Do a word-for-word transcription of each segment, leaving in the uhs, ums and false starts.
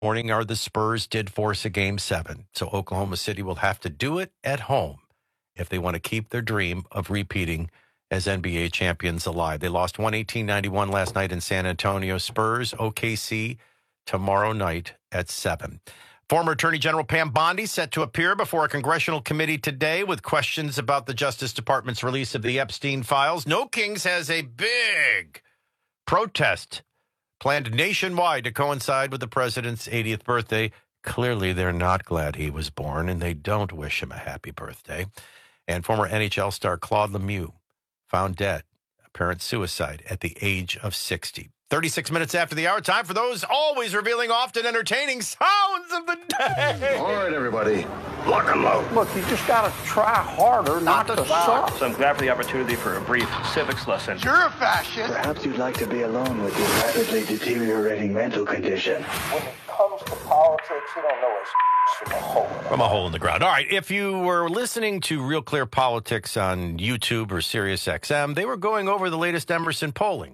Morning are the Spurs did force a game seven. So Oklahoma City will have to do it at home if they want to keep their dream of repeating as N B A champions alive. They lost one eighteen ninety-one last night in San Antonio. Spurs, O K C, tomorrow night at seven. Former Attorney General Pam Bondi set to appear before a congressional committee today with questions about the Justice Department's release of the Epstein files. No Kings has a big protest planned nationwide to coincide with the president's eightieth birthday. Clearly, they're not glad he was born, and they don't wish him a happy birthday. And former N H L star Claude Lemieux found dead, apparent suicide at the age of sixty. thirty-six minutes after the hour, time for those always revealing, often entertaining sounds of the day. All right, everybody, lock and load. Look, you just got to try harder not, not to suck. So I'm glad for the opportunity for a brief civics lesson. You're a fascist. Perhaps you'd like to be alone with your rapidly deteriorating mental condition. When it comes to politics, you don't know it's from a hole. From a hole in the ground. All right, if you were listening to Real Clear Politics on YouTube or Sirius X M, they were going over the latest Emerson polling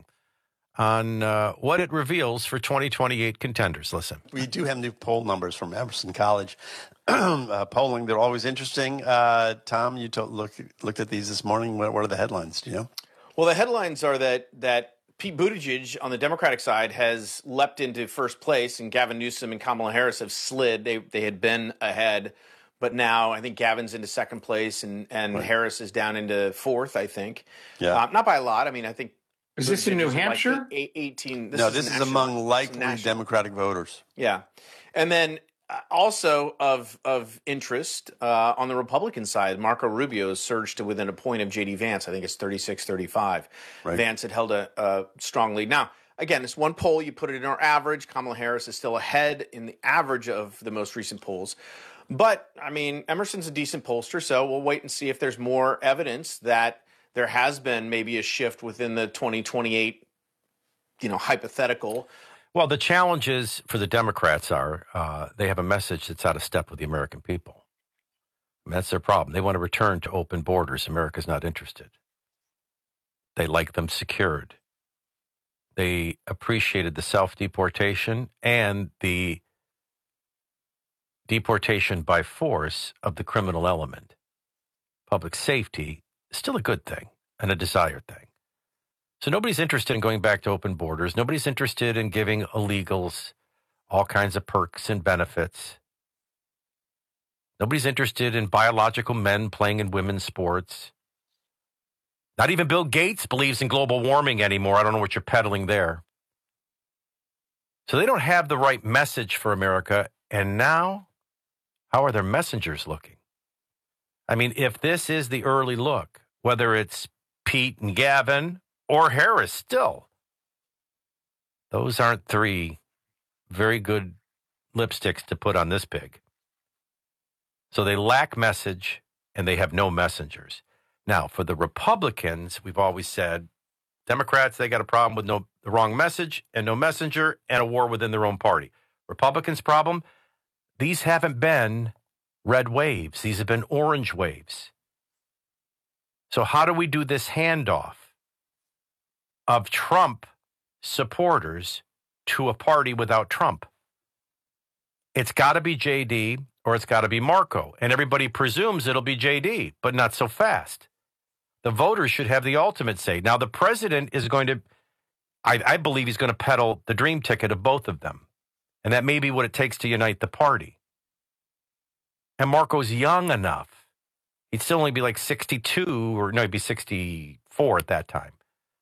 on uh, what it reveals for twenty twenty-eight contenders. Listen. We do have new poll numbers from Emerson College uh, polling. They're always interesting. Uh, Tom, you to- look, looked at these this morning. What, what are the headlines? Do you know? Well, the headlines are that that Pete Buttigieg on the Democratic side has leapt into first place, and Gavin Newsom and Kamala Harris have slid. They they had been ahead, but now I think Gavin's into second place, and, and right. Harris is down into fourth, I think. Yeah. Uh, not by a lot. I mean, I think. Is this in New Hampshire? Like eighteen. This no, is this national. is among likely is Democratic voters. Yeah. And then uh, also of of interest uh, on the Republican side, Marco Rubio has surged to within a point of J D Vance. I think it's thirty-six thirty-five. Right. Vance had held a, a strong lead. Now, again, it's one poll. You put it in our average. Kamala Harris is still ahead in the average of the most recent polls. But, I mean, Emerson's a decent pollster, so we'll wait and see if there's more evidence that there has been maybe a shift within the twenty twenty-eight, you know, hypothetical. Well, the challenges for the Democrats are uh, they have a message that's out of step with the American people. I mean, that's their problem. They want to return to open borders. America's not interested. They like them secured. They appreciated the self-deportation and the deportation by force of the criminal element. Public safety still a good thing and a desired thing. So nobody's interested in going back to open borders. Nobody's interested in giving illegals all kinds of perks and benefits. Nobody's interested in biological men playing in women's sports. Not even Bill Gates believes in global warming anymore. I don't know what you're peddling there. So they don't have the right message for America. And now, how are their messengers looking? I mean, if this is the early look, whether it's Pete and Gavin or Harris still, those aren't three very good lipsticks to put on this pig. So they lack message and they have no messengers. Now, for the Republicans, we've always said, Democrats, they got a problem with no the wrong message and no messenger and a war within their own party. Republicans' problem, these haven't been red waves. These have been orange waves. So how do we do this handoff of Trump supporters to a party without Trump? It's got to be J D or it's got to be Marco. And everybody presumes it'll be J D, but not so fast. The voters should have the ultimate say. Now, the president is going to, I, I believe he's going to peddle the dream ticket of both of them. And that may be what it takes to unite the party. And Marco's young enough. He'd still only be like sixty-two, or no, he'd be sixty-four at that time,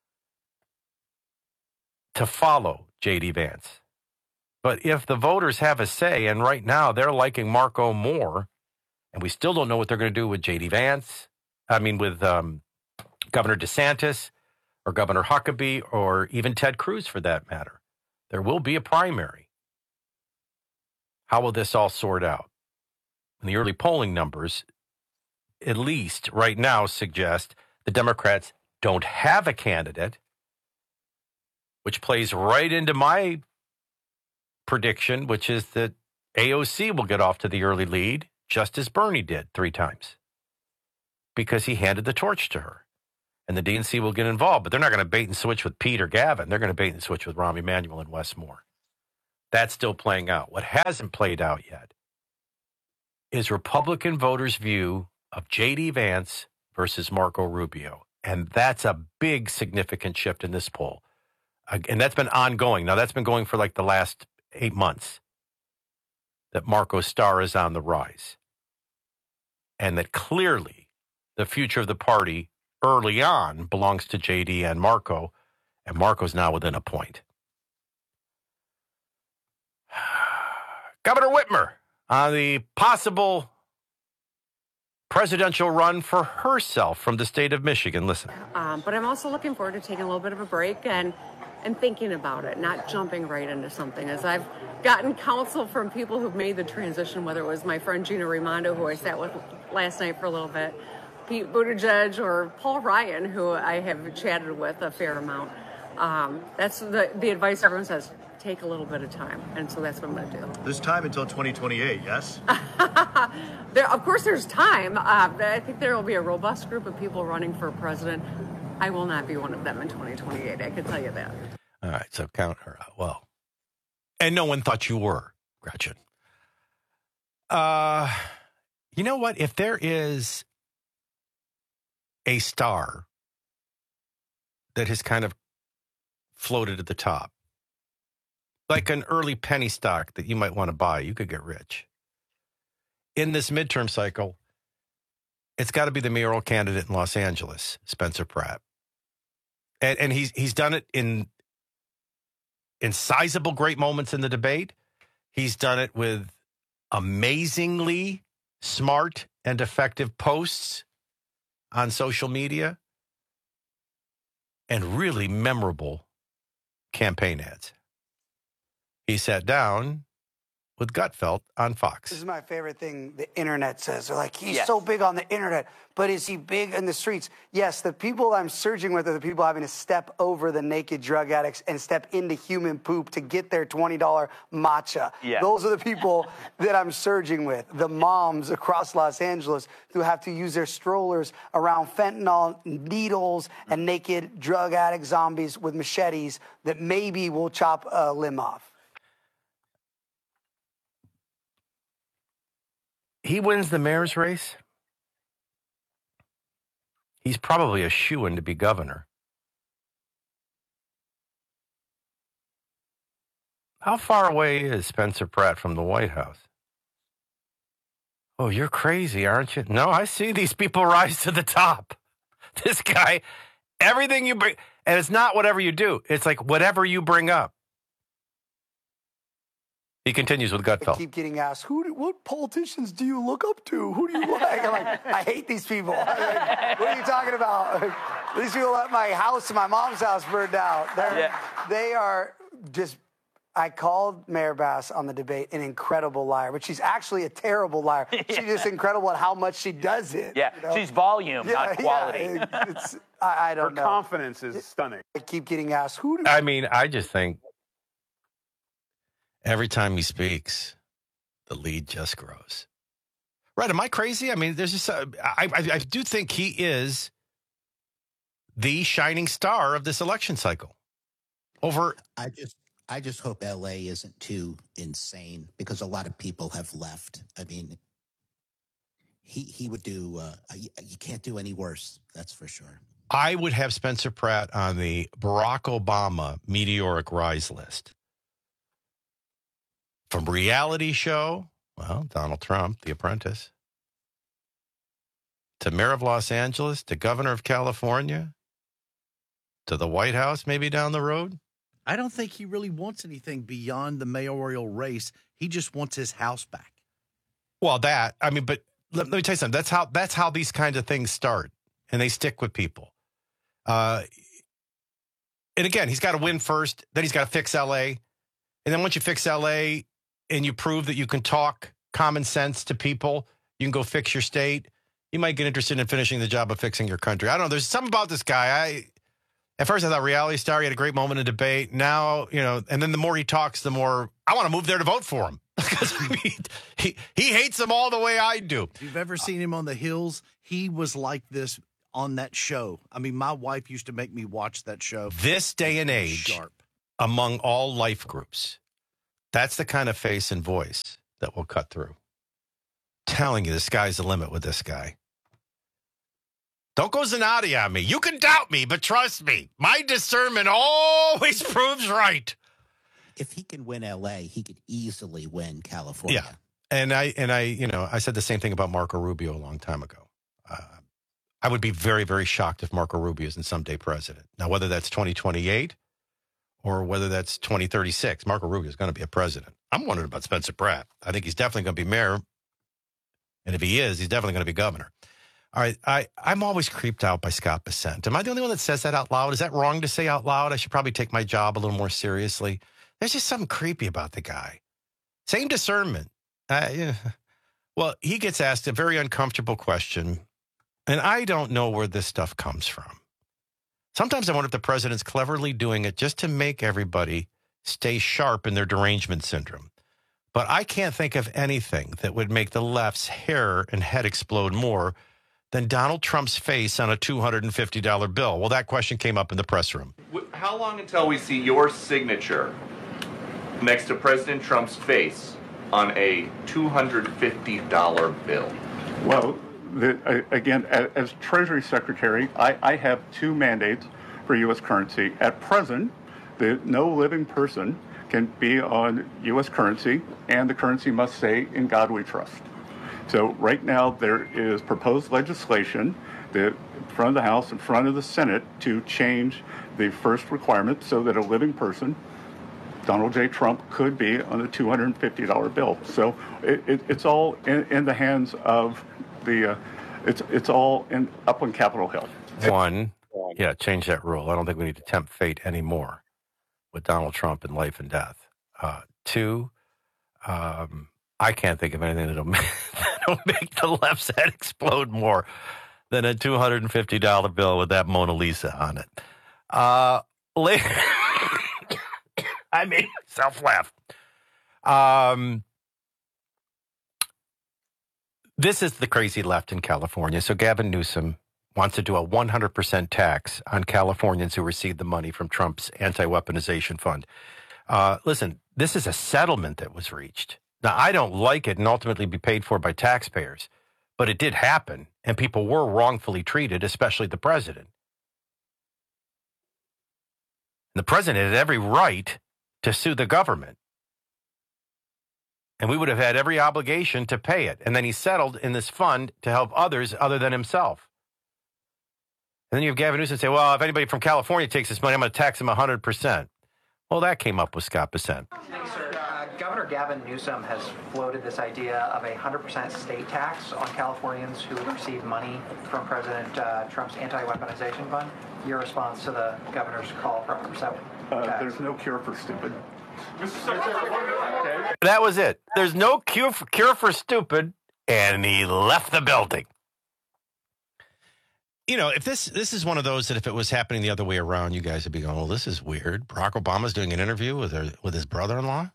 to follow J D Vance. But if the voters have a say, and right now they're liking Marco more, and we still don't know what they're going to do with J D Vance, I mean with um, Governor DeSantis, or Governor Huckabee, or even Ted Cruz for that matter. There will be a primary. How will this all sort out? And the early polling numbers, at least right now, suggest the Democrats don't have a candidate, which plays right into my prediction, which is that A O C will get off to the early lead, just as Bernie did three times, because he handed the torch to her. And the D N C will get involved, but they're not going to bait and switch with Pete or Gavin. They're going to bait and switch with Rahm Emanuel and Wes Moore. That's still playing out. What hasn't played out yet is Republican voters' view of J D. Vance versus Marco Rubio. And that's a big, significant shift in this poll. Uh, and that's been ongoing. Now, that's been going for like the last eight months, that Marco's star is on the rise. And that clearly the future of the party early on belongs to J D and Marco, and Marco's now within a point. Governor Whitmer on the possible presidential run for herself from the state of Michigan. Listen. Um, but I'm also looking forward to taking a little bit of a break and and thinking about it, not jumping right into something. As I've gotten counsel from people who've made the transition, whether it was my friend Gina Raimondo, who I sat with last night for a little bit, Pete Buttigieg, or Paul Ryan, who I have chatted with a fair amount. Um, that's the, the advice everyone says. Take a little bit of time, and so that's what I'm going to do. There's time until twenty twenty-eight, yes? there, of course there's time. Uh, I think there will be a robust group of people running for president. I will not be one of them in twenty twenty-eight, I can tell you that. All right, so count her out. Well, and no one thought you were, Gretchen. Uh, you know what? If there is a star that has kind of floated at the top, like an early penny stock that you might want to buy, you could get rich. In this midterm cycle, it's got to be the mayoral candidate in Los Angeles, Spencer Pratt. And, and he's he's done it in, in sizable great moments in the debate. He's done it with amazingly smart and effective posts on social media and really memorable campaign ads. He sat down with Gutfeld on Fox. This is my favorite thing the internet says. They're like, he's yes. so big on the internet, but is he big in the streets? Yes, the people I'm surging with are the people having to step over the naked drug addicts and step into human poop to get their twenty dollar matcha. Yeah. Those are the people that I'm surging with. The moms across Los Angeles who have to use their strollers around fentanyl, needles, and naked drug addict zombies with machetes that maybe will chop a limb off. He wins the mayor's race. He's probably a shoo-in to be governor. How far away is Spencer Pratt from the White House? Oh, you're crazy, aren't you? No, I see these people rise to the top. This guy, everything you bring, and it's not whatever you do. It's like whatever you bring up. He continues with Gutfeld. I keep getting asked, who? Do, what politicians do you look up to? Who do you like? I'm like, I hate these people. I'm like, what are you talking about? These people let my house and my mom's house burn down. Yeah. They are just, I called Mayor Bass on the debate an incredible liar, but she's actually a terrible liar. Yeah. She's just incredible at how much she does it. Yeah, you know? She's volume, yeah, not quality. Yeah, it's, I, I don't Her know. Her confidence is stunning. I keep getting asked, who do I mean, I just think every time he speaks, the lead just grows. Right? Am I crazy? I mean, there's just a, I, I, I do think he is the shining star of this election cycle. Over, I just, I just hope L A isn't too insane because a lot of people have left. I mean, he he would do. Uh, you, you can't do any worse. That's for sure. I would have Spencer Pratt on the Barack Obama meteoric rise list. From reality show, well, Donald Trump, The Apprentice, to mayor of Los Angeles, to governor of California, to the White House maybe down the road. I don't think he really wants anything beyond the mayoral race. He just wants his house back. Well, that, I mean, but let, let me tell you something. That's how, that's how these kinds of things start, and they stick with people. Uh, and again, he's got to win first, then he's got to fix L A. And then once you fix L A, and you prove that you can talk common sense to people, you can go fix your state, you might get interested in finishing the job of fixing your country. I don't know. There's something about this guy. I At first I thought reality star, he had a great moment in debate. Now, you know, and then the more he talks, the more I want to move there to vote for him. Because I mean, he, he hates them all the way I do. If you've ever seen him on the hills, he was like this on that show. I mean, my wife used to make me watch that show. This day and age, sharp. Among all life groups, That's the kind of face and voice that will cut through. Telling you, the sky's the limit with this guy. Don't go Zanotti on me. You can doubt me, but trust me, my discernment always proves right. If he can win L A, he could easily win California. Yeah, and I and I, you know, I said the same thing about Marco Rubio a long time ago. Uh, I would be very, very shocked if Marco Rubio isn't someday president. Now, whether that's twenty twenty-eight or whether that's twenty thirty-six, Marco Rubio is going to be a president. I'm wondering about Spencer Pratt. I think he's definitely going to be mayor. And if he is, he's definitely going to be governor. All right, I, I'm always creeped out by Scott Bessent. Am I the only one that says that out loud? Is that wrong to say out loud? I should probably take my job a little more seriously. There's just something creepy about the guy. Same discernment. Uh, yeah. Well, he gets asked a very uncomfortable question, and I don't know where this stuff comes from. Sometimes I wonder if the president's cleverly doing it just to make everybody stay sharp in their derangement syndrome. But I can't think of anything that would make the left's hair and head explode more than Donald Trump's face on a two hundred fifty dollar bill. Well, that question came up in the press room. How long until we see your signature next to President Trump's face on a two hundred fifty dollar bill? Well, the, again, as Treasury Secretary, I, I have two mandates for U S currency. At present, the, no living person can be on U S currency, and the currency must say, "In God we trust." So right now there is proposed legislation that in front of the House, in front of the Senate, to change the first requirement so that a living person, Donald J. Trump, could be on a two hundred fifty dollar bill. So it, it, it's all in, in the hands of the, uh, it's it's all in up on Capitol Hill. One, yeah, change that rule. I don't think we need to tempt fate anymore with Donald Trump in life and death. Uh, two, um, I can't think of anything that'll make, that'll make the left's head explode more than a two hundred fifty dollar bill with that Mona Lisa on it. Uh, later, I made myself laugh. Um, this is the crazy left in California. So Gavin Newsom wants to do a one hundred percent tax on Californians who receive the money from Trump's anti-weaponization fund. Uh, listen, this is a settlement that was reached. Now, I don't like it and ultimately be paid for by taxpayers, but it did happen, and people were wrongfully treated, especially the president. And the president had every right to sue the government, and we would have had every obligation to pay it. And then he settled in this fund to help others other than himself. And then you have Gavin Newsom say, well, if anybody from California takes this money, I'm going to tax them one hundred percent. Well, that came up with Scott Bessent. Thanks, sir. Uh, Governor Gavin Newsom has floated this idea of a one hundred percent state tax on Californians who receive money from President uh, Trump's anti-weaponization fund. Your response to the governor's call for one hundred percent Uh, tax? there's no cure for stupid. That was it. There's no cure for, cure for stupid, and he left the building. You know, if this this is one of those that if it was happening the other way around, you guys would be going, well, this is weird. Barack Obama's doing an interview with her, with his brother-in-law?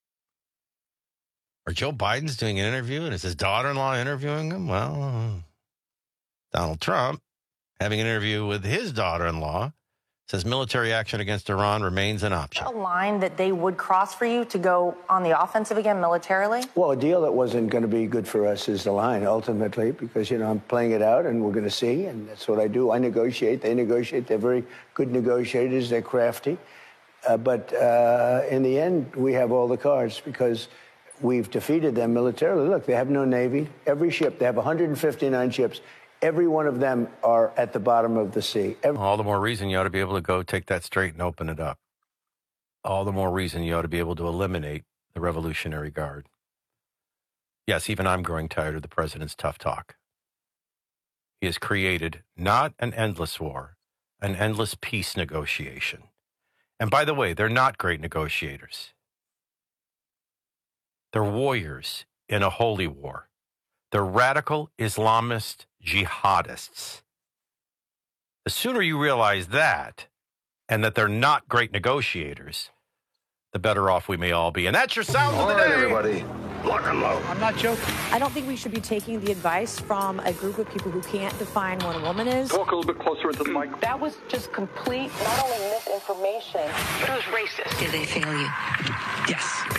Or Joe Biden's doing an interview and it's his daughter-in-law interviewing him? Well, Donald Trump having an interview with his daughter-in-law says military action against Iran remains an option. A line that they would cross for you to go on the offensive again militarily? Well, a deal that wasn't going to be good for us is the line, ultimately, because, you know, I'm playing it out and we're going to see, and that's what I do. I negotiate. They negotiate. They're very good negotiators. They're crafty. Uh, but uh, in the end, we have all the cards because we've defeated them militarily. Look, they have no Navy. Every ship, they have one hundred fifty-nine ships. Every one of them are at the bottom of the sea. Every- All the more reason you ought to be able to go take that straight and open it up. All the more reason you ought to be able to eliminate the Revolutionary Guard. Yes, even I'm growing tired of the president's tough talk. He has created not an endless war, an endless peace negotiation. And by the way, they're not great negotiators. They're warriors in a holy war. They're radical Islamist jihadists. The sooner you realize that, and that they're not great negotiators, the better off we may all be. And that's your sound of the day. Everybody, lock and load. I'm not joking. I don't think we should be taking the advice from a group of people who can't define what a woman is. Walk a little bit closer into the mic. That was just complete, not only misinformation, but it was racist. Did they fail you? Yes.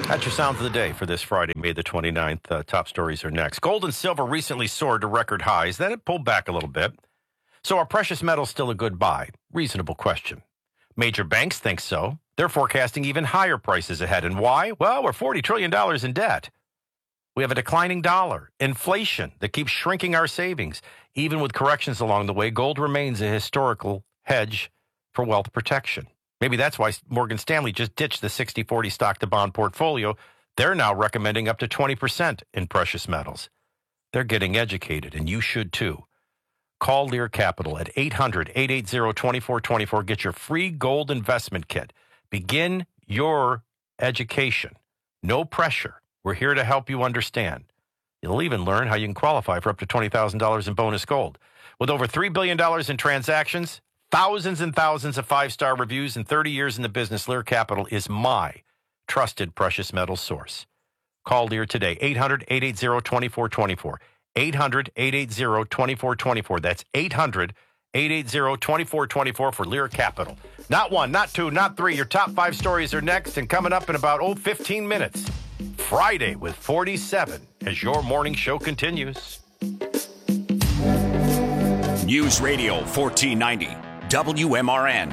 That's your sound of the day for this Friday, May the twenty-ninth. Uh, top stories are next. Gold and silver recently soared to record highs. Then it pulled back a little bit. So are precious metals still a good buy? Reasonable question. Major banks think so. They're forecasting even higher prices ahead. And why? Well, we're forty trillion dollars in debt. We have a declining dollar, inflation that keeps shrinking our savings. Even with corrections along the way, gold remains a historical hedge for wealth protection. Maybe that's why Morgan Stanley just ditched the sixty forty stock-to-bond portfolio. They're now recommending up to twenty percent in precious metals. They're getting educated, and you should too. Call Lear Capital at eight hundred, eight eight zero, two four two four. Get your free gold investment kit. Begin your education. No pressure. We're here to help you understand. You'll even learn how you can qualify for up to twenty thousand dollars in bonus gold. With over three billion dollars in transactions, thousands and thousands of five-star reviews, and thirty years in the business, Lear Capital is my trusted precious metals source. Call Lear today, eight hundred, eight eight zero, two four two four. eight hundred, eight eight zero, two four two four. That's eight hundred, eight eight zero, two four two four for Lear Capital. Not one, not two, not three. Your top five stories are next, and coming up in about, oh, fifteen minutes. Friday with forty-seven as your morning show continues. News Radio fourteen ninety, W M R N.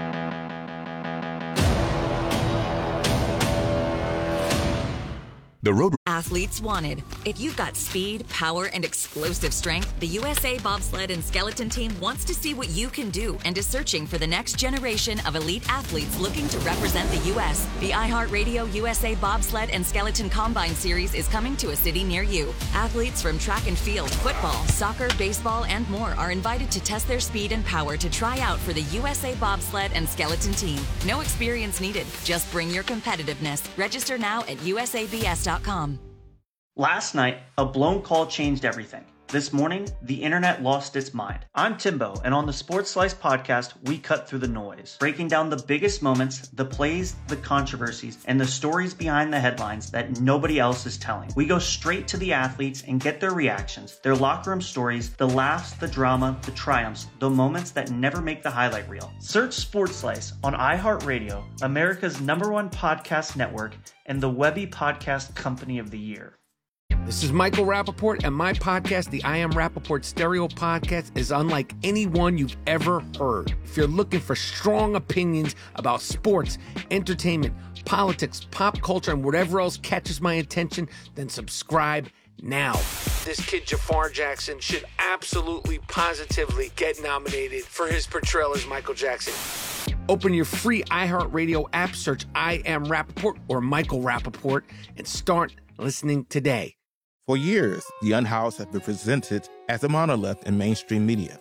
The road athletes wanted. If you've got speed, power, and explosive strength, the U S A Bobsled and Skeleton Team wants to see what you can do and is searching for the next generation of elite athletes looking to represent the U S. The iHeartRadio U S A Bobsled and Skeleton Combine Series is coming to a city near you. Athletes from track and field, football, soccer, baseball, and more are invited to test their speed and power to try out for the U S A Bobsled and Skeleton Team. No experience needed. Just bring your competitiveness. Register now at U S A B S dot com. Last night, a blown call changed everything. This morning, the internet lost its mind. I'm Timbo, and on the Sports Slice podcast, we cut through the noise, breaking down the biggest moments, the plays, the controversies, and the stories behind the headlines that nobody else is telling. We go straight to the athletes and get their reactions, their locker room stories, the laughs, the drama, the triumphs, the moments that never make the highlight reel. Search Sports Slice on iHeartRadio, America's number one podcast network, and the Webby Podcast Company of the Year. This is Michael Rappaport, and my podcast, the I Am Rappaport Stereo Podcast, is unlike any one you've ever heard. If you're looking for strong opinions about sports, entertainment, politics, pop culture, and whatever else catches my attention, then subscribe now. This kid, Jafar Jackson, should absolutely, positively get nominated for his portrayal as Michael Jackson. Open your free iHeartRadio app, search I Am Rappaport or Michael Rappaport, and start listening today. For years, The Unhoused has been presented as a monolith in mainstream media.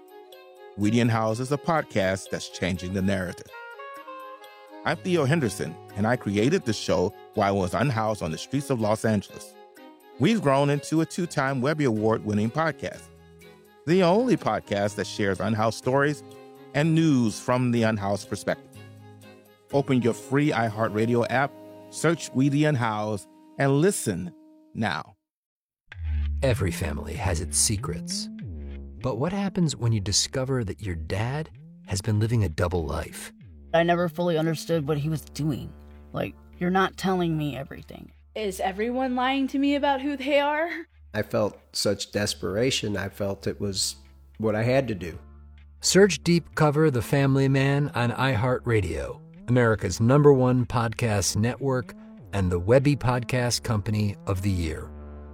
We The Unhoused is a podcast that's changing the narrative. I'm Theo Henderson, and I created the show while I was unhoused on the streets of Los Angeles. We've grown into a two-time Webby Award-winning podcast, the only podcast that shares unhoused stories and news from the unhoused perspective. Open your free iHeartRadio app, search We The Unhoused, and listen now. Every family has its secrets. But what happens when you discover that your dad has been living a double life? I never fully understood what he was doing. Like, you're not telling me everything. Is everyone lying to me about who they are? I felt such desperation. I felt it was what I had to do. Search Deep Cover The Family Man on iHeartRadio, America's number one podcast network, and the Webby Podcast Company of the Year.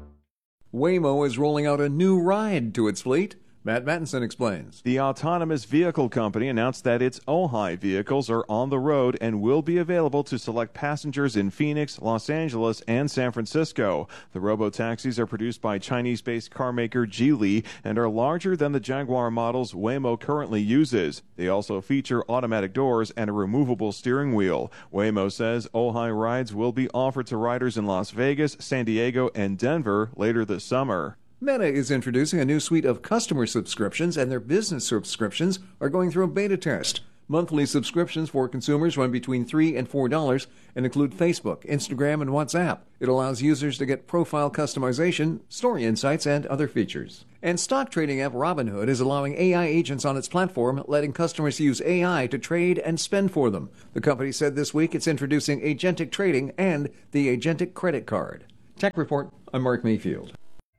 Waymo is rolling out a new ride to its fleet. Matt Mattinson explains. The autonomous vehicle company announced that its Ojai vehicles are on the road and will be available to select passengers in Phoenix, Los Angeles, and San Francisco. The robo-taxis are produced by Chinese-based carmaker Geely and are larger than the Jaguar models Waymo currently uses. They also feature automatic doors and a removable steering wheel. Waymo says Ojai rides will be offered to riders in Las Vegas, San Diego, and Denver later this summer. Meta is introducing a new suite of customer subscriptions, and their business subscriptions are going through a beta test. Monthly subscriptions for consumers run between three dollars and four dollars and include Facebook, Instagram, and WhatsApp. It allows users to get profile customization, story insights, and other features. And stock trading app Robinhood is allowing A I agents on its platform, letting customers use A I to trade and spend for them. The company said this week it's introducing agentic trading and the agentic credit card. Tech Report, I'm Mark Mayfield.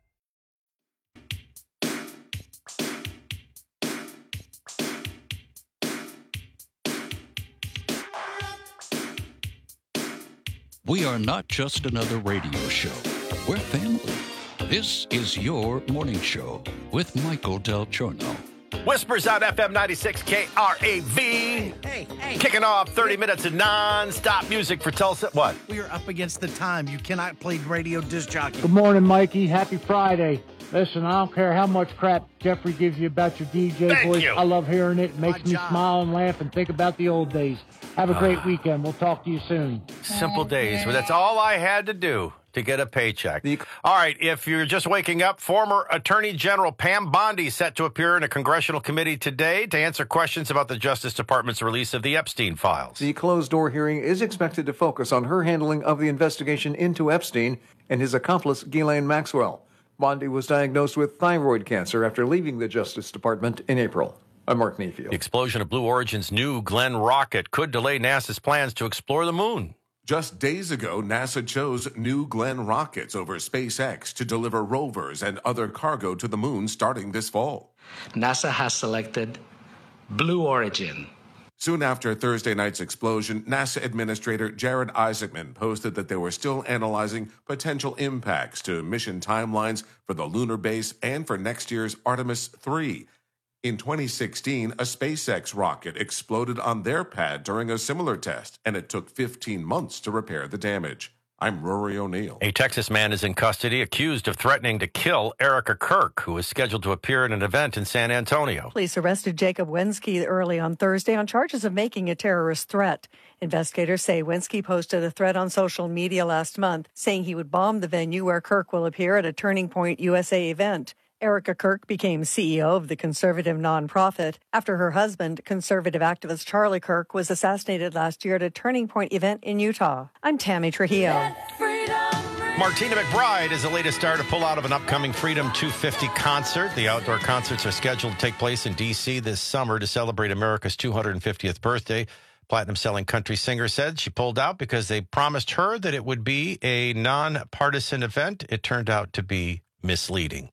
We are not just another radio show. We're family. This is your morning show with Michael Del Giorno. Whispers out F M ninety-six K R A V. Hey, hey, hey. Kicking off thirty minutes of non-stop music for Tulsa. What? We are up against the time. You cannot play radio disc jockey. Good morning, Mikey. Happy Friday. Listen, I don't care how much crap Jeffrey gives you about your D J Thank voice. you. I love hearing it. It makes My me job. smile and laugh and think about the old days. Have a great weekend. We'll talk to you soon. Simple days. Well, that's all I had to do to get a paycheck. All right, if you're just waking up, former Attorney General Pam Bondi set to appear in a congressional committee today to answer questions about the Justice Department's release of the Epstein files. The closed-door hearing is expected to focus on her handling of the investigation into Epstein and his accomplice, Ghislaine Maxwell. Bondi was diagnosed with thyroid cancer after leaving the Justice Department in April. I'm Mark Mayfield. The explosion of Blue Origin's New Glenn rocket could delay NASA's plans to explore the moon. Just days ago, NASA chose New Glenn rockets over SpaceX to deliver rovers and other cargo to the moon starting this fall. NASA has selected Blue Origin. Soon after Thursday night's explosion, NASA Administrator Jared Isaacman posted that they were still analyzing potential impacts to mission timelines for the lunar base and for next year's Artemis three. In twenty sixteen, a SpaceX rocket exploded on their pad during a similar test, and it took fifteen months to repair the damage. I'm Rory O'Neill. A Texas man is in custody accused of threatening to kill Erica Kirk, who is scheduled to appear at an event in San Antonio. Police arrested Jacob Wensky early on Thursday on charges of making a terrorist threat. Investigators say Wensky posted a threat on social media last month, saying he would bomb the venue where Kirk will appear at a Turning Point U S A event. Erica Kirk became C E O of the conservative nonprofit after her husband, conservative activist Charlie Kirk, was assassinated last year at a Turning Point event in Utah. I'm Tammy Trujillo. Martina McBride is the latest star to pull out of an upcoming Freedom two fifty concert. The outdoor concerts are scheduled to take place in D C this summer to celebrate America's two hundred fiftieth birthday. Platinum-selling country singer said she pulled out because they promised her that it would be a nonpartisan event. It turned out to be misleading.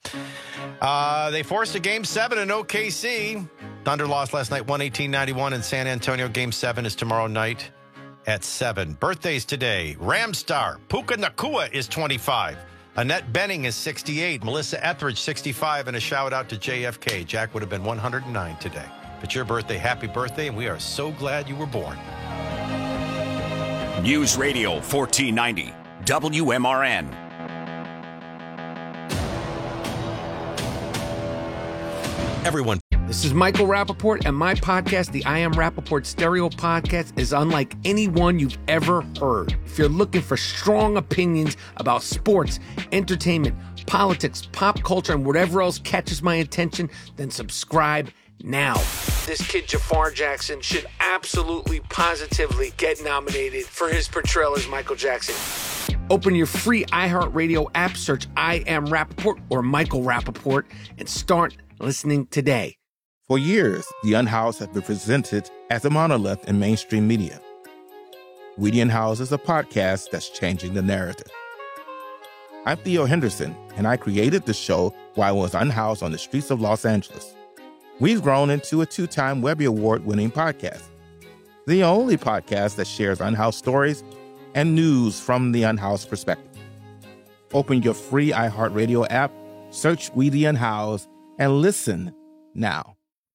Uh, they forced a Game seven in O K C. Thunder lost last night one eighteen ninety-one in San Antonio. Game seven is tomorrow night at seven. Birthdays today. Ram star Puka Nacua is twenty-five. Annette Benning is sixty-eight. Melissa Etheridge, sixty-five. And a shout out to J F K. Jack would have been one hundred nine today. If it's your birthday, happy birthday, and we are so glad you were born. News Radio fourteen ninety, W M R N. Everyone. This is Michael Rappaport, and my podcast, the I Am Rappaport Stereo Podcast, is unlike any one you've ever heard. If you're looking for strong opinions about sports, entertainment, politics, pop culture, and whatever else catches my attention, then subscribe now. This kid Jafar Jackson should absolutely, positively get nominated for his portrayal as Michael Jackson. Open your free iHeartRadio app, search I Am Rappaport or Michael Rappaport, and start listening today. For years, the Unhoused have been presented as a monolith in mainstream media. We Unhoused is a podcast that's changing the narrative. I'm Theo Henderson, and I created the show while I was unhoused on the streets of Los Angeles. We've grown into a two-time Webby Award-winning podcast, the only podcast that shares unhoused stories and news from the unhoused perspective. Open your free iHeartRadio app, search We the Unhoused, and listen now.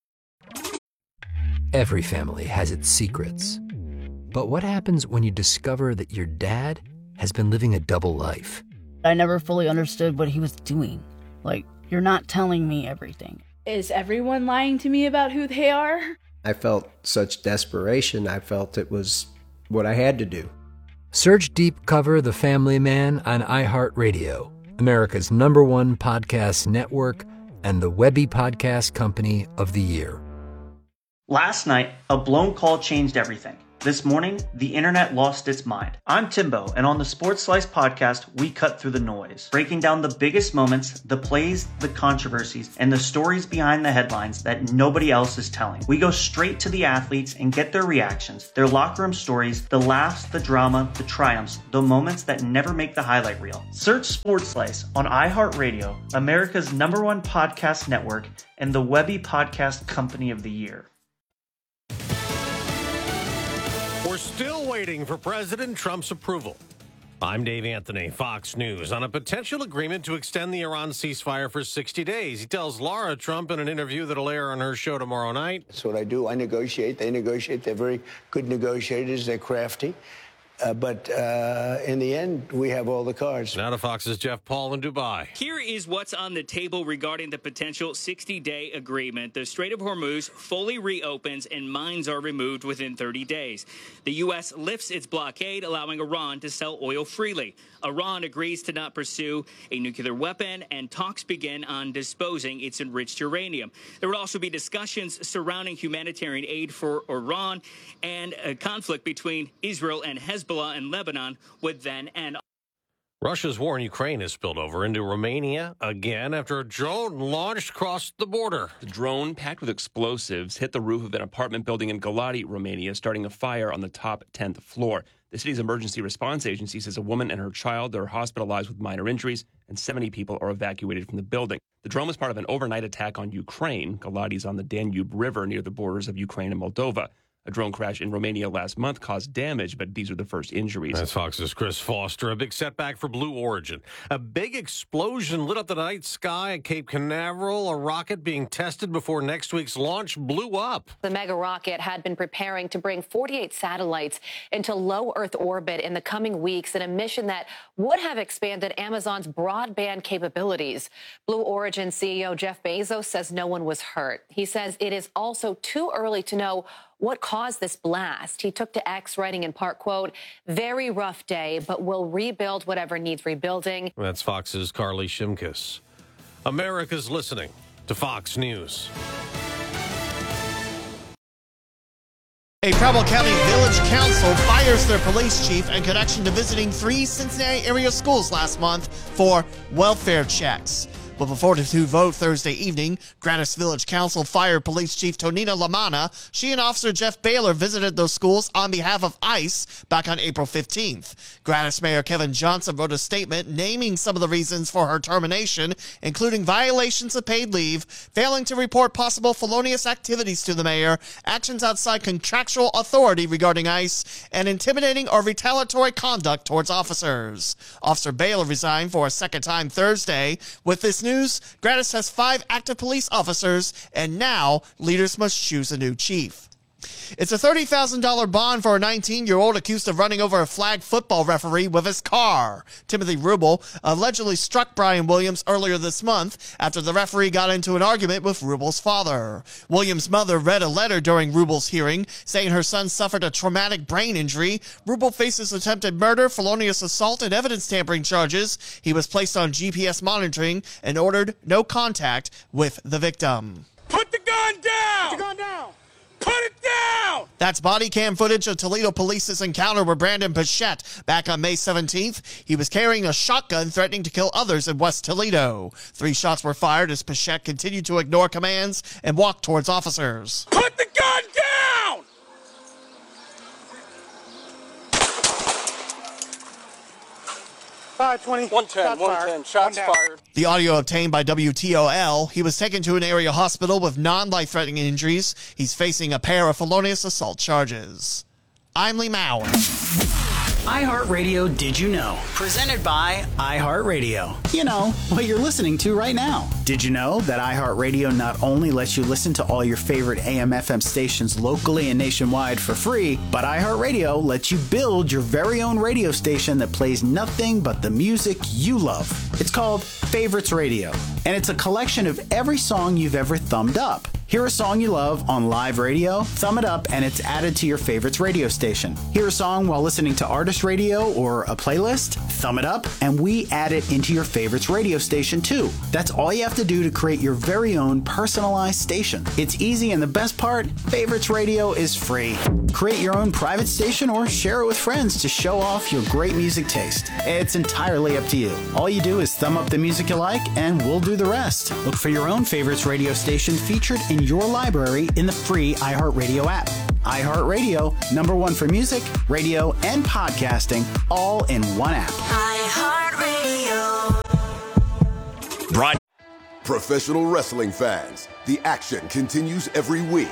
Every family has its secrets. But what happens when you discover that your dad has been living a double life? I never fully understood what he was doing. Like, you're not telling me everything. Is everyone lying to me about who they are? I felt such desperation. I felt it was what I had to do. Search Deep Cover The Family Man on iHeartRadio, America's number one podcast network and the Webby Podcast Company of the Year. Last night, a blown call changed everything. This morning, the internet lost its mind. I'm Timbo, and on the Sports Slice podcast, we cut through the noise, breaking down the biggest moments, the plays, the controversies, and the stories behind the headlines that nobody else is telling. We go straight to the athletes and get their reactions, their locker room stories, the laughs, the drama, the triumphs, the moments that never make the highlight reel. Search Sports Slice on iHeartRadio, America's number one podcast network, and the Webby Podcast Company of the Year. We're still waiting for President Trump's approval. I'm Dave Anthony, Fox News, on a potential agreement to extend the Iran ceasefire for sixty days. He tells Laura Trump in an interview that'll air on her show tomorrow night. That's what I do. I negotiate. They negotiate. They're very good negotiators. They're crafty. Uh, but uh, in the end, we have all the cards. Now to Fox's Jeff Paul in Dubai. Here is what's on the table regarding the potential sixty-day agreement. The Strait of Hormuz fully reopens and mines are removed within thirty days. The U S lifts its blockade, allowing Iran to sell oil freely. Iran agrees to not pursue a nuclear weapon, and talks begin on disposing its enriched uranium. There would also be discussions surrounding humanitarian aid for Iran, and a conflict between Israel and Hezbollah in Lebanon would then end. Russia's war in Ukraine has spilled over into Romania again after a drone launched across the border. The drone, packed with explosives, hit the roof of an apartment building in Galati, Romania, starting a fire on the top tenth floor. The city's emergency response agency says a woman and her child are hospitalized with minor injuries, and seventy people are evacuated from the building. The drone was part of an overnight attack on Ukraine. Galati is on the Danube River near the borders of Ukraine and Moldova. A drone crash in Romania last month caused damage, but these are the first injuries. That's Fox's Chris Foster. A big setback for Blue Origin. A big explosion lit up the night sky at Cape Canaveral. A rocket being tested before next week's launch blew up. The mega rocket had been preparing to bring forty-eight satellites into low Earth orbit in the coming weeks in a mission that would have expanded Amazon's broadband capabilities. Blue Origin C E O Jeff Bezos says no one was hurt. He says it is also too early to know what caused this blast. He took to X, writing in part, quote, very rough day, but we'll rebuild whatever needs rebuilding. That's Fox's Carly Shimkus. America's listening to Fox News. A Preble County Village Council fires their police chief in connection to visiting three Cincinnati area schools last month for welfare checks. But before the two vote Thursday evening, Grannis Village Council fired Police Chief Tonina Lamana. She and Officer Jeff Baylor visited those schools on behalf of ICE back on April fifteenth. Grannis Mayor Kevin Johnson wrote a statement naming some of the reasons for her termination, including violations of paid leave, failing to report possible felonious activities to the mayor, actions outside contractual authority regarding ICE, and intimidating or retaliatory conduct towards officers. Officer Baylor resigned for a second time Thursday. With this news, Grannis has five active police officers, and now leaders must choose a new chief. It's a thirty thousand dollars bond for a nineteen-year-old accused of running over a flag football referee with his car. Timothy Rubel allegedly struck Brian Williams earlier this month after the referee got into an argument with Rubel's father. Williams' mother read a letter during Rubel's hearing saying her son suffered a traumatic brain injury. Rubel faces attempted murder, felonious assault, and evidence tampering charges. He was placed on G P S monitoring and ordered no contact with the victim. Put the gun down! Put the gun down! Put it down! That's body cam footage of Toledo Police's encounter with Brandon Pichette back on May seventeenth. He was carrying a shotgun threatening to kill others in West Toledo. Three shots were fired as Pichette continued to ignore commands and walk towards officers. Put the gun down! five twenty. one ten, one ten, shots fired. The audio obtained by W T O L. He was taken to an area hospital with non-life-threatening injuries. He's facing a pair of felonious assault charges. I'm Lee Maurer. iHeartRadio Did You Know? Presented by iHeartRadio. You know, what you're listening to right now. Did you know that iHeartRadio not only lets you listen to all your favorite A M F M stations locally and nationwide for free, but iHeartRadio lets you build your very own radio station that plays nothing but the music you love. It's called Favorites Radio, and it's a collection of every song you've ever thumbed up. Hear a song you love on live radio? Thumb it up and it's added to your favorites radio station. Hear a song while listening to artist radio or a playlist? Thumb it up and we add it into your favorites radio station too. That's all you have to do to create your very own personalized station. It's easy, and the best part, Favorites Radio is free. Create your own private station or share it with friends to show off your great music taste. It's entirely up to you. All you do is thumb up the music you like and we'll do the rest. Look for your own Favorites Radio station featured in your library in the free iHeartRadio app. iHeartRadio, number one for music, radio, and podcasting, all in one app. iHeartRadio. Brian. Professional wrestling fans, the action continues every week.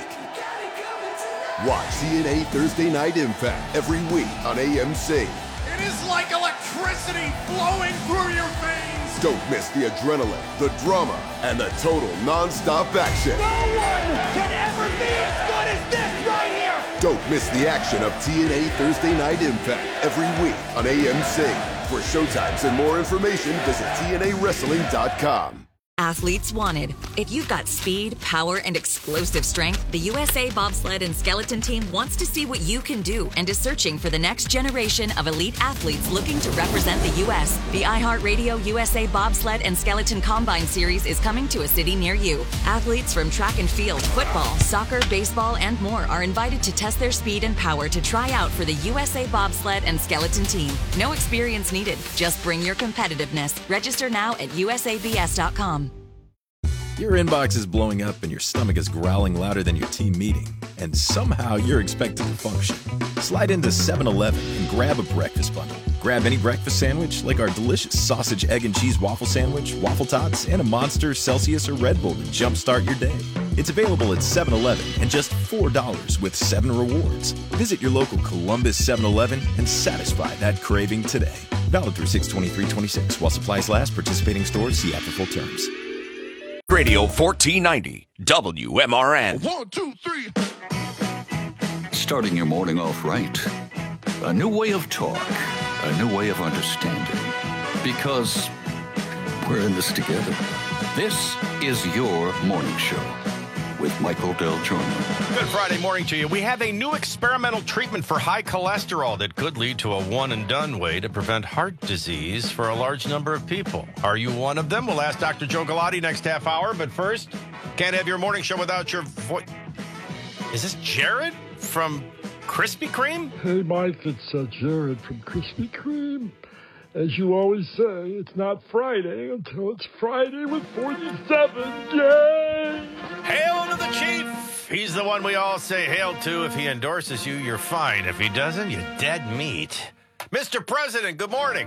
Watch T N A Thursday Night Impact every week on A M C. It is like electricity flowing through your veins. Don't miss the adrenaline, the drama, and the total non-stop action. No one can ever be as good as this right here. Don't miss the action of T N A Thursday Night Impact every week on A M C. For showtimes and more information, visit T N A wrestling dot com. Athletes wanted. If you've got speed, power, and explosive strength, the U S A Bobsled and Skeleton Team wants to see what you can do and is searching for the next generation of elite athletes looking to represent the U S. The iHeartRadio U S A Bobsled and Skeleton Combine Series is coming to a city near you. Athletes from track and field, football, soccer, baseball, and more are invited to test their speed and power to try out for the U S A Bobsled and Skeleton Team. No experience needed. Just bring your competitiveness. Register now at U S A B S dot com. Your inbox is blowing up and your stomach is growling louder than your team meeting, and somehow you're expected to function. Slide into seven eleven and grab a breakfast bundle. Grab any breakfast sandwich like our delicious sausage, egg, and cheese waffle sandwich, waffle tots, and a Monster, Celsius, or Red Bull to jumpstart your day. It's available at seven eleven and just four dollars with seven rewards. Visit your local Columbus seven eleven and satisfy that craving today. Valid through six twenty-three twenty-six. While supplies last, participating stores, see app for full terms. Radio fourteen ninety, W M R N. One, two, three. Starting your morning off right. A new way of talk. A new way of understanding. Because we're in this together. This is your morning show with Michael Del Giorno. Good Friday morning to you. We have a new experimental treatment for high cholesterol that could lead to a one-and-done way to prevent heart disease for a large number of people. Are you one of them? We'll ask Doctor Joe Galati next half hour, but first, can't have your morning show without your voice. Is this Jared from Krispy Kreme? Hey, Mike, it's uh, Jared from Krispy Kreme. As you always say, it's not Friday until it's Friday with forty-seven. Yay! Hail to the chief! He's the one we all say hail to. If he endorses you, you're fine. If he doesn't, you're dead meat. Mister President, good morning.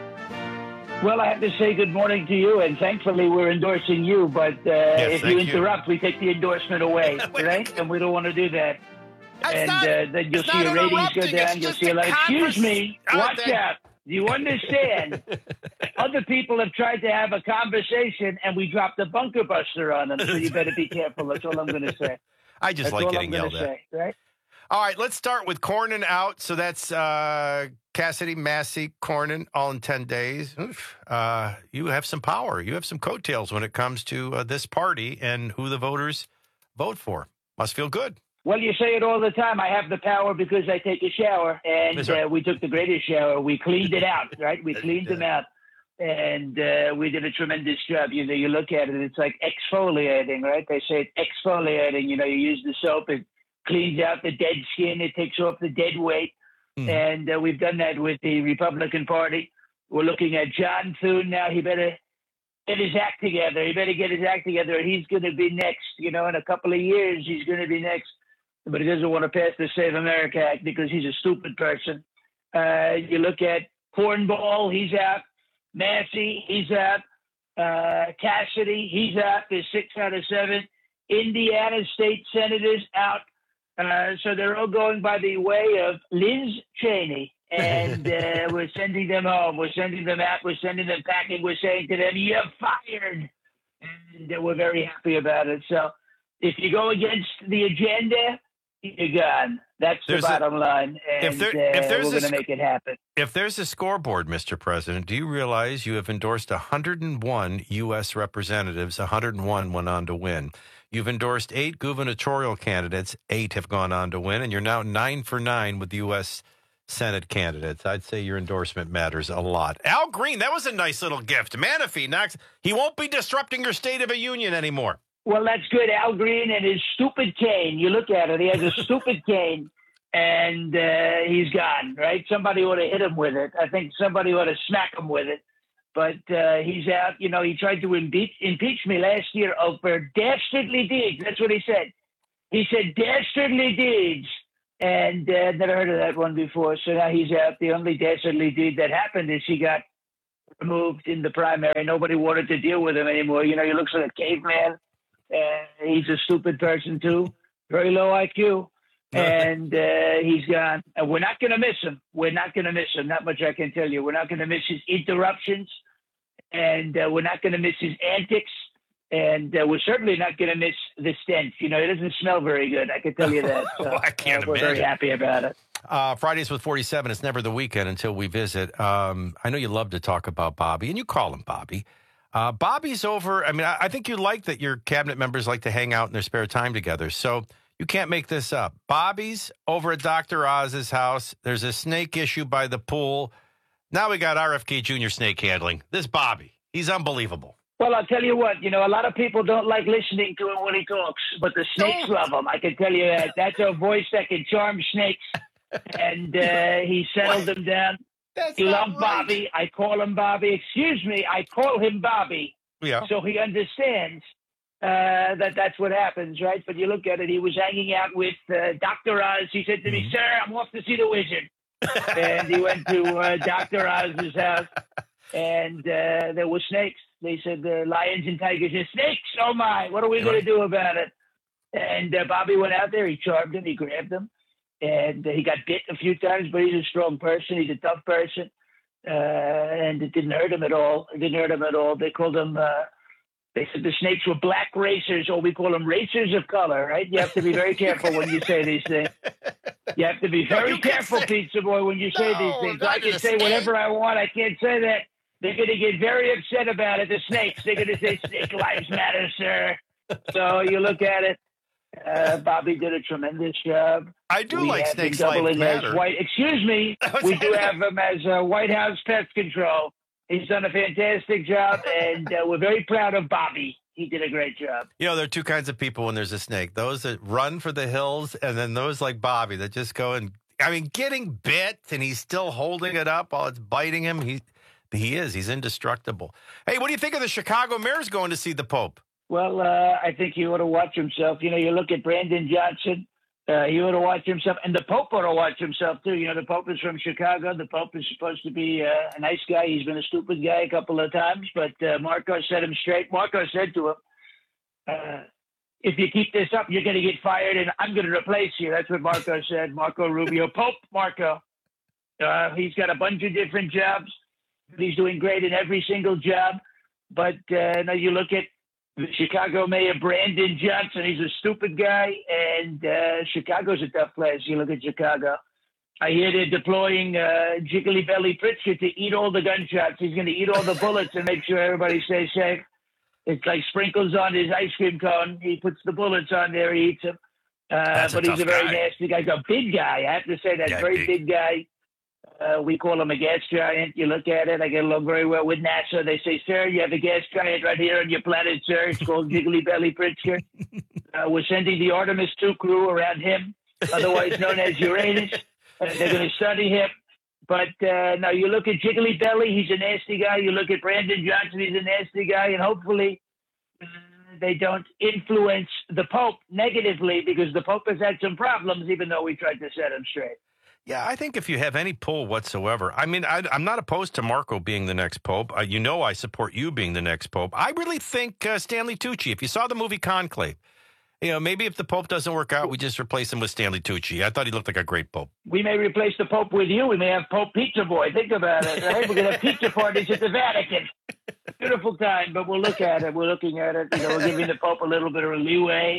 Well, I have to say good morning to you, and thankfully we're endorsing you, but uh, yes, if you interrupt, you. we take the endorsement away, right? And we don't want to do that. It's and not, uh, then you'll see your ratings go down. You'll see a lot. Excuse me. Watch then. out. You understand? Other people have tried to have a conversation, and we dropped a bunker buster on them, so you better be careful. That's all I'm going to say. I just that's like all getting I'm yelled at. Say, right? All right, let's start with Cornyn out. So that's uh, Cassidy, Massey, Cornyn, all in ten days. Oof. Uh, you have some power. You have some coattails when it comes to uh, this party and who the voters vote for. Must feel good. Well, you say it all the time. I have the power because I take a shower, and uh, we took the greatest shower. We cleaned it out, right? We cleaned them out, and uh, we did a tremendous job. You know, you look at it, it's like exfoliating, right? They say it's exfoliating. You know, you use the soap, it cleans out the dead skin, it takes off the dead weight, mm. and uh, we've done that with the Republican Party. We're looking at John Thune now. He better get his act together. He better get his act together. He's going to be next. You know, in a couple of years, he's going to be next. But he doesn't want to pass the Save America Act because he's a stupid person. Uh, you look at Cornball, he's out. Massey, he's out. Uh, Cassidy, he's out. There's six out of seven. Indiana state senators out. Uh, so they're all going by the way of Liz Cheney. And uh, we're sending them home. We're sending them out. We're sending them packing. We're saying to them, you're fired. And uh, we're very happy about it. So if you go against the agenda, you're gone. That's There's the bottom a, line, and if there, uh, if there's we're going to sc- make it happen. If there's a scoreboard, Mister President, do you realize you have endorsed one hundred one U S representatives, one hundred one went on to win. You've endorsed eight gubernatorial candidates, eight have gone on to win, and you're now nine for nine with U S Senate candidates. I'd say your endorsement matters a lot. Al Green, that was a nice little gift. Manafee, knocks, he won't be disrupting your State of a Union anymore. Well, that's good. Al Green and his stupid cane. You look at it, he has a stupid cane, and uh, he's gone, right? Somebody ought to hit him with it. I think somebody ought to smack him with it. But uh, he's out. You know, he tried to impeach, impeach me last year over dastardly deeds. That's what he said. He said dastardly deeds. And uh, never heard of that one before. So now he's out. The only dastardly deed that happened is he got removed in the primary. Nobody wanted to deal with him anymore. You know, he looks like a caveman. Uh, he's a stupid person, too. Very low I Q. And uh, he's gone. And we're not going to miss him. We're not going to miss him. Not much I can tell you. We're not going to miss his interruptions. And uh, we're not going to miss his antics. And uh, we're certainly not going to miss the stench. You know, it doesn't smell very good. I can tell you that. So, I can't uh, we're imagine. very happy about it. Uh, Fridays with forty-seven, it's never the weekend until we visit. Um, I know you love to talk about Bobby, and you call him Bobby. Uh, Bobby's over. I mean, I, I think you like that your cabinet members like to hang out in their spare time together. So you can't make this up. Bobby's over at Doctor Oz's house. There's a snake issue by the pool. Now we got R F K Junior snake handling. This Bobby, he's unbelievable. Well, I'll tell you what, you know, a lot of people don't like listening to him when he talks, but the snakes love him. I can tell you that. That's a voice that can charm snakes, and uh, he settled them down. That's he not loved right. Bobby. I call him Bobby. Excuse me, I call him Bobby. Yeah. So he understands uh, that that's what happens, right? But you look at it, he was hanging out with uh, Doctor Oz. He said to me, Mm-hmm. sir, I'm off to see the wizard. And he went to uh, Doctor Oz's house, and uh, there were snakes. They said the uh, lions and tigers and snakes. Oh my! What are we going to do about it? And uh, Bobby went out there. He charmed him. He grabbed him, and uh, he got bit a few times. But he's a strong person. He's a tough person, uh, and it didn't hurt him at all. It didn't hurt him at all. They called him. Uh, they said the snakes were black racers, or we call them racers of color. Right? You have to be very careful when you say these things. You have to be very no, careful, say, Pizza Boy, when you say no, these things. not I can a say snake. whatever I want. I can't say that. They're going to get very upset about it. The snakes, they're going to say, Snake Lives Matter, sir. So you look at it. Uh, Bobby did a tremendous job. I do we like have him Snakes Lives doubling as Matter. White, excuse me. We do have him as uh, White House Pest Control. He's done a fantastic job, and uh, we're very proud of Bobby. He did a great job. You know, there are two kinds of people when there's a snake. Those that run for the hills, and then those like Bobby that just go and, I mean, getting bit, and he's still holding it up while it's biting him. He he is. He's indestructible. Hey, what do you think of the Chicago Mayor's going to see the Pope? Well, uh, I think he ought to watch himself. You know, you look at Brandon Johnson. Uh, he ought to watch himself. And the Pope ought to watch himself, too. You know, the Pope is from Chicago. The Pope is supposed to be uh, a nice guy. He's been a stupid guy a couple of times. But uh, Marco set him straight. Marco said to him, uh, if you keep this up, you're going to get fired, and I'm going to replace you. That's what Marco said. Marco Rubio. Pope Marco. Uh, he's got a bunch of different jobs. He's doing great in every single job. But uh, now you look at the Chicago Mayor, Brandon Johnson. He's a stupid guy, and uh, Chicago's a tough place. You look at Chicago. I hear they're deploying uh, Jiggly Belly Pritzker to eat all the gunshots. He's going to eat all the bullets and make sure everybody stays safe. It's like sprinkles on his ice cream cone. He puts the bullets on there. He eats them. Uh, but a he's a tough very guy. nasty guy. He's a big guy. I have to say that. Yeah, very big. big guy. Uh, we call him a gas giant. You look at it. I get along very well with NASA. They say, sir, you have a gas giant right here on your planet, sir. It's called Jiggly Belly Pritzker. Uh, we're sending the Artemis two crew around him, otherwise known as Uranus. Uh, they're going to study him. But uh, now you look at Jiggly Belly. He's a nasty guy. You look at Brandon Johnson. He's a nasty guy. And hopefully uh, they don't influence the Pope negatively, because the Pope has had some problems, even though we tried to set him straight. Yeah, I think if you have any pull whatsoever, I mean, I, I'm not opposed to Marco being the next pope. Uh, you know I support you being the next pope. I really think uh, Stanley Tucci, if you saw the movie Conclave, you know, maybe if the pope doesn't work out, we just replace him with Stanley Tucci. I thought he looked like a great pope. We may replace the Pope with you. We may have Pope Pizza Boy. Think about it, right? We're going to have pizza parties at the Vatican. Beautiful time, but we'll look at it. We're looking at it. You know, we're giving the Pope a little bit of a leeway.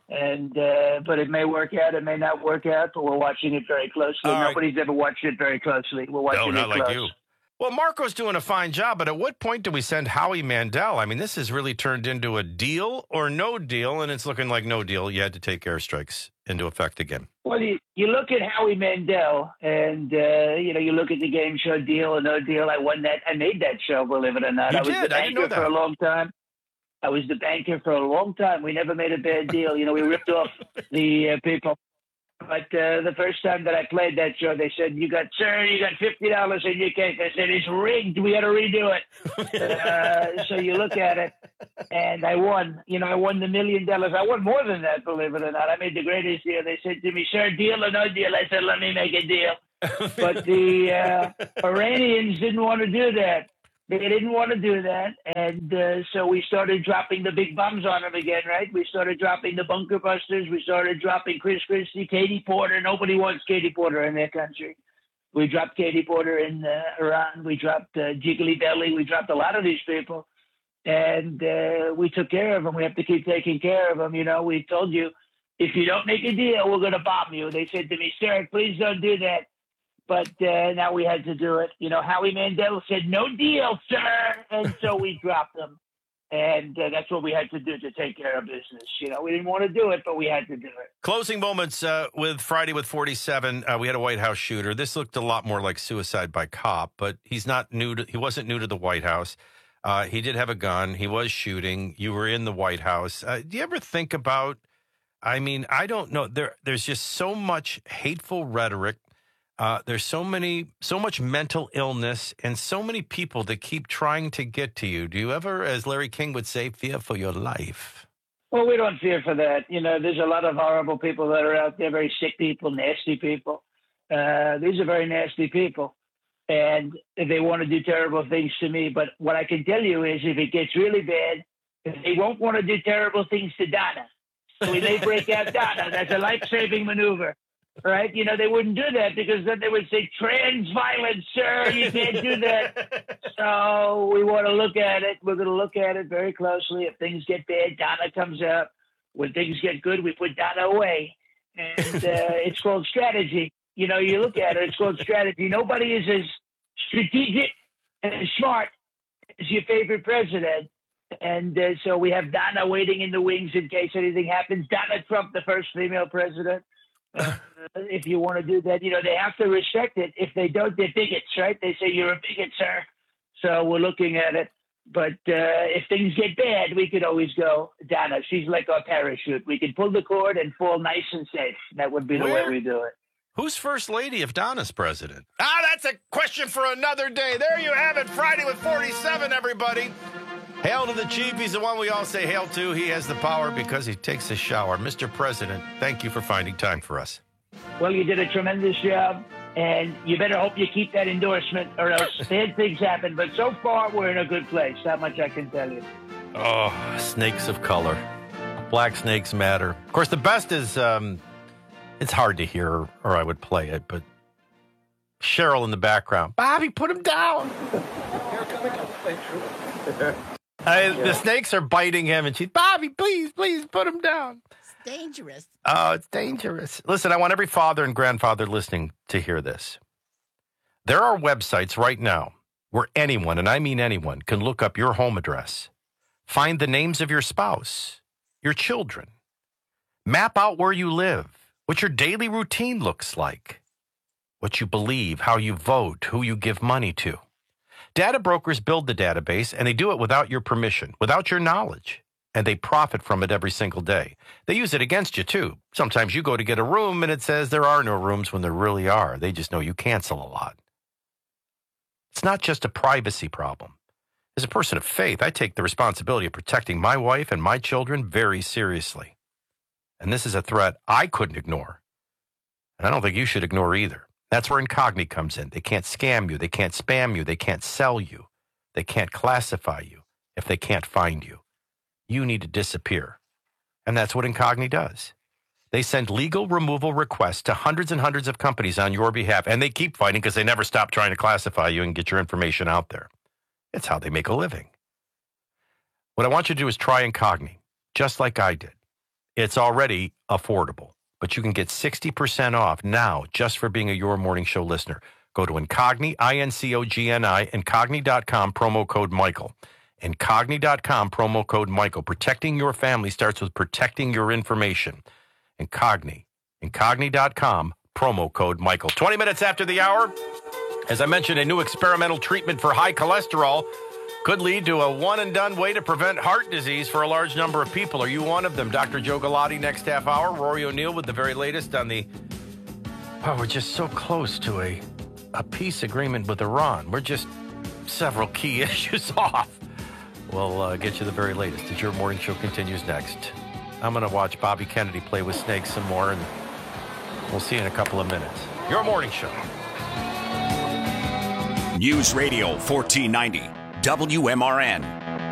And uh, but it may work out, it may not work out, but we're watching it very closely. All right. Nobody's ever watched it very closely. We're watching No, it not close. like you. Well, Marco's doing a fine job, but at what point do we send Howie Mandel? I mean, this has really turned into a deal or no deal, and it's looking like no deal. You had to take airstrikes into effect again. Well, you, you look at Howie Mandel, and uh, you know, you look at the game show Deal or No Deal. I won that. I made that show, believe it or not. You I was did. the I didn't know banker that. for a long time. I was the banker for a long time. We never made a bad deal. You know, we ripped off the uh, people. But uh, the first time that I played that show, they said, "You got, sir, you got fifty dollars in your case." I said, "It's rigged. We got to redo it." uh, so you look at it, and I won. You know, I won the million dollars. I won more than that, believe it or not. I made the greatest deal. They said to me, "Sir, deal or no deal?" I said, "Let me make a deal." But the uh, Iranians didn't want to do that. They didn't want to do that, and uh, so we started dropping the big bombs on them again, right? We started dropping the bunker busters. We started dropping Chris Christie, Katie Porter. Nobody wants Katie Porter in their country. We dropped Katie Porter in uh, Iran. We dropped uh, Jiggly Belly. We dropped a lot of these people, and uh, we took care of them. We have to keep taking care of them. You know, we told you, if you don't make a deal, we're going to bomb you. They said to me, "Sir, please don't do that." But uh, now we had to do it. You know, Howie Mandel said, "No deal, sir." And so we dropped them. And uh, that's what we had to do to take care of business. You know, we didn't want to do it, but we had to do it. Closing moments uh, with Friday with forty-seven. Uh, we had a White House shooter. This looked a lot more like suicide by cop, but he's not new to, he wasn't new to the White House. Uh, he did have a gun. He was shooting. You were in the White House. Uh, do you ever think about, I mean, I don't know. There, there's just so much hateful rhetoric. Uh, there's so many, so much mental illness and so many people that keep trying to get to you. Do you ever, as Larry King would say, fear for your life? Well, we don't fear for that. You know, there's a lot of horrible people that are out there, very sick people, nasty people. Uh, these are very nasty people. And they want to do terrible things to me. But what I can tell you is if it gets really bad, they won't want to do terrible things to Donna. So we may break out Donna. That's a life-saving maneuver. Right? You know, they wouldn't do that because then they would say, "Trans violence, sir, you can't do that." So we want to look at it. We're going to look at it very closely. If things get bad, Donna comes out. When things get good, we put Donna away. And uh, it's called strategy. You know, you look at it, it's called strategy. Nobody is as strategic and as smart as your favorite president. And uh, so we have Donna waiting in the wings in case anything happens. Donna Trump, the first female president. Uh, if you want to do that, you know, they have to respect it. If they don't, they're bigots, right? They say, "You're a bigot, sir." So we're looking at it. But uh, if things get bad, we could always go, Donna, she's like our parachute. We can pull the cord and fall nice and safe. That would be the Where? way we do it. Who's first lady if Donna's president? Ah, that's a question for another day. There you have it. Friday with forty-seven, everybody. Hail to the chief. He's the one we all say hail to. He has the power because he takes a shower. Mister President, thank you for finding time for us. Well, you did a tremendous job, and you better hope you keep that endorsement or else bad things happen. But so far, we're in a good place. That much I can tell you. Oh, snakes of color. Black snakes matter. Of course, the best is, um, it's hard to hear, or I would play it, but Cheryl in the background. Bobby, put him down. I, the snakes are biting him, and she's, Bobby, please, please put him down. It's dangerous. Oh, it's dangerous. Listen, I want every father and grandfather listening to hear this. There are websites right now where anyone, and I mean anyone, can look up your home address, find the names of your spouse, your children, map out where you live, what your daily routine looks like, what you believe, how you vote, who you give money to. Data brokers build the database, and they do it without your permission, without your knowledge, and they profit from it every single day. They use it against you, too. Sometimes you go to get a room, and it says there are no rooms when there really are. They just know you cancel a lot. It's not just a privacy problem. As a person of faith, I take the responsibility of protecting my wife and my children very seriously. And this is a threat I couldn't ignore. And I don't think you should ignore either. That's where Incogni comes in. They can't scam you. They can't spam you. They can't sell you. They can't classify you if they can't find you. You need to disappear. And that's what Incogni does. They send legal removal requests to hundreds and hundreds of companies on your behalf, and they keep fighting because they never stop trying to classify you and get your information out there. It's how they make a living. What I want you to do is try Incogni, just like I did. It's already affordable, but you can get sixty percent off now just for being a Your Morning Show listener. Go to Incogni, I N C O G N I, Incogni dot com, promo code Michael. Incogni dot com, promo code Michael. Protecting your family starts with protecting your information. Incogni, Incogni dot com, promo code Michael. twenty minutes after the hour, as I mentioned, a new experimental treatment for high cholesterol could lead to a one-and-done way to prevent heart disease for a large number of people. Are you one of them? Doctor Joe Galati next half hour. Rory O'Neill with the very latest on the... Oh, we're just so close to a, a peace agreement with Iran. We're just several key issues off. We'll uh, get you the very latest as Your Morning Show continues next. I'm going to watch Bobby Kennedy play with snakes some more, and we'll see you in a couple of minutes. Your Morning Show. News Radio fourteen ninety, W M R N.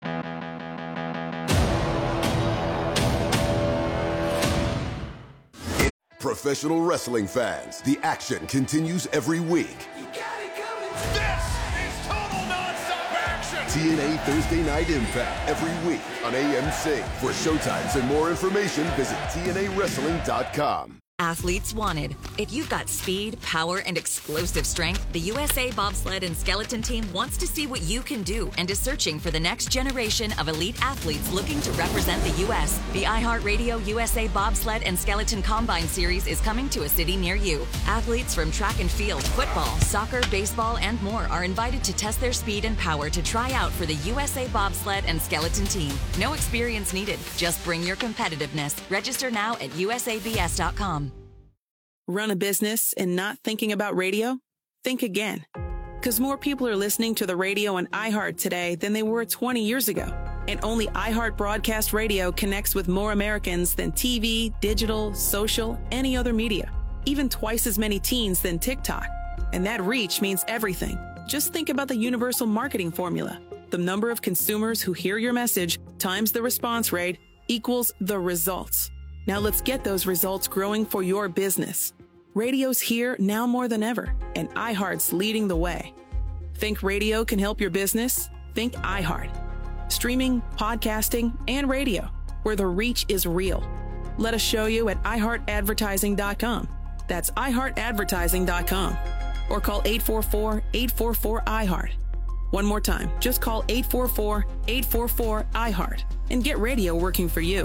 Professional wrestling fans, the action continues every week. This is total nonstop action. T N A Thursday Night Impact every week on A M C. For showtimes and more information, visit T N A wrestling dot com. Athletes wanted. If you've got speed, power, and explosive strength, the U S A Bobsled and Skeleton Team wants to see what you can do and is searching for the next generation of elite athletes looking to represent the U S The iHeartRadio U S A Bobsled and Skeleton Combine Series is coming to a city near you. Athletes from track and field, football, soccer, baseball, and more are invited to test their speed and power to try out for the U S A Bobsled and Skeleton Team. No experience needed. Just bring your competitiveness. Register now at U S A B S dot com. Run a business and not thinking about radio? Think again. Because more people are listening to the radio on iHeart today than they were twenty years ago. And only iHeart Broadcast Radio connects with more Americans than T V, digital, social, any other media. Even twice as many teens than TikTok. And that reach means everything. Just think about the universal marketing formula. The number of consumers who hear your message times the response rate equals the results. Now let's get those results growing for your business. Radio's here now more than ever, and iHeart's leading the way. Think radio can help your business? Think iHeart. Streaming, podcasting, and radio, where the reach is real. Let us show you at i heart advertising dot com. That's i heart advertising dot com. Or call eight four four, eight four four, I heart. One more time, just call eight four four, eight four four, I heart and get radio working for you.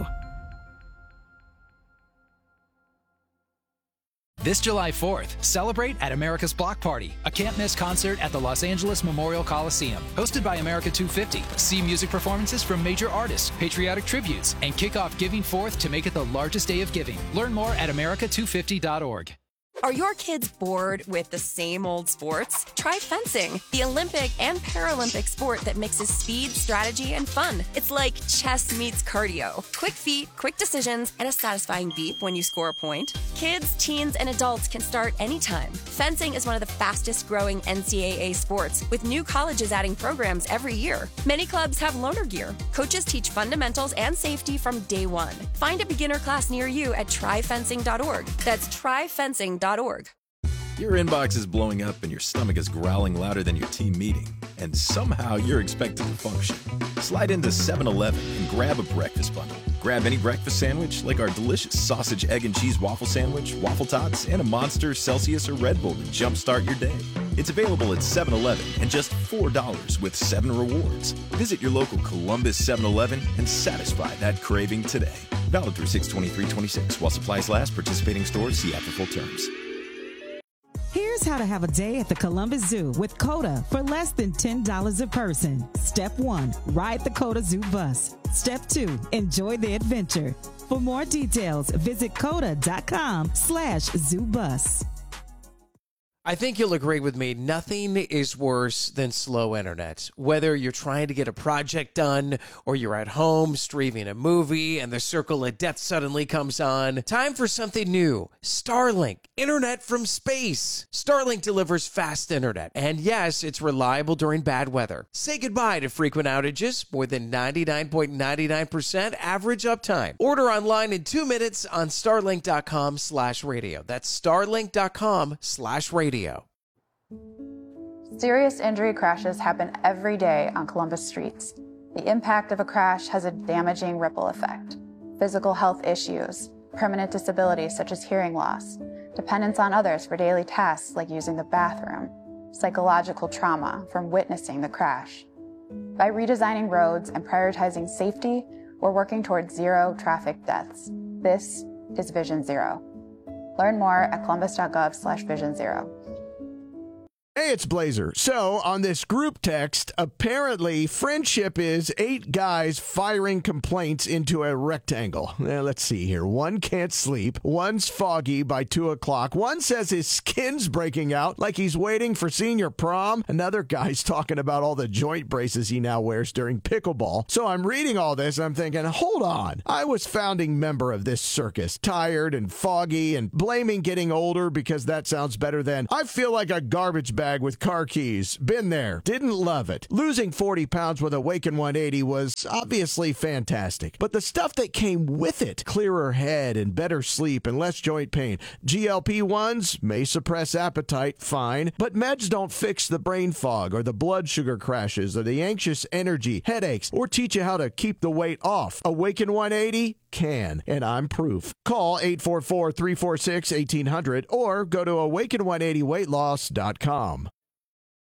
This July fourth, celebrate at America's Block Party, a can't-miss concert at the Los Angeles Memorial Coliseum. Hosted by America two fifty. See music performances from major artists, patriotic tributes, and kick off Giving Fourth to make it the largest day of giving. Learn more at america two fifty dot org. Are your kids bored with the same old sports? Try fencing, the Olympic and Paralympic sport that mixes speed, strategy, and fun. It's like chess meets cardio. Quick feet, quick decisions, and a satisfying beep when you score a point. Kids, teens, and adults can start anytime. Fencing is one of the fastest growing N C double A sports, with new colleges adding programs every year. Many clubs have loaner gear. Coaches teach fundamentals and safety from day one. Find a beginner class near you at try fencing dot org. That's try fencing dot org. Your inbox is blowing up and your stomach is growling louder than your team meeting, and somehow you're expected to function. Slide into seven eleven and grab a breakfast bundle. Grab any breakfast sandwich like our delicious sausage, egg, and cheese waffle sandwich, waffle tots, and a Monster, Celsius, or Red Bull to jumpstart your day. It's available at seven eleven and just four dollars with seven rewards. Visit your local Columbus seven eleven and satisfy that craving today. Valid through six twenty-three twenty-six. While supplies last, participating stores, see app for full terms. Here's how to have a day at the Columbus Zoo with COTA for less than ten dollars a person. Step one, ride the COTA Zoo bus. Step two, enjoy the adventure. For more details, visit coda dot com slash zoo bus. I think you'll agree with me, nothing is worse than slow internet. Whether you're trying to get a project done or you're at home streaming a movie and the circle of death suddenly comes on, time for something new. Starlink, internet from space. Starlink delivers fast internet, and yes, it's reliable during bad weather. Say goodbye to frequent outages, more than ninety-nine point nine nine percent average uptime. Order online in two minutes on starlink dot com slash radio. That's starlink dot com slash radio. Serious injury crashes happen every day on Columbus streets. The impact of a crash has a damaging ripple effect. physical health issues, permanent disabilities such as hearing loss, dependence on others for daily tasks like using the bathroom, psychological trauma from witnessing the crash. By redesigning roads and prioritizing safety, we're working towards zero traffic deaths. This is Vision Zero. Learn more at columbus.gov slash vision zero. Hey, it's Blazer. So, on this group text, apparently friendship is eight guys firing complaints into a rectangle. Now, let's see here. One can't sleep. One's foggy by two o'clock. One says his skin's breaking out like he's waiting for senior prom. Another guy's talking about all the joint braces he now wears during pickleball. So, I'm reading all this and I'm thinking, hold on. I was founding member of this circus, tired and foggy and blaming getting older because that sounds better than I feel like a garbage bag with car keys. Been there. Didn't love it. Losing forty pounds with Awaken one eighty was obviously fantastic. But the stuff that came with it, clearer head and better sleep and less joint pain. G L P ones may suppress appetite, fine. But meds don't fix the brain fog or the blood sugar crashes or the anxious energy, headaches, or teach you how to keep the weight off. Awaken one eighty can, and I'm proof. Call eight four four, three four six, one eight hundred or go to awaken one eighty weight loss dot com.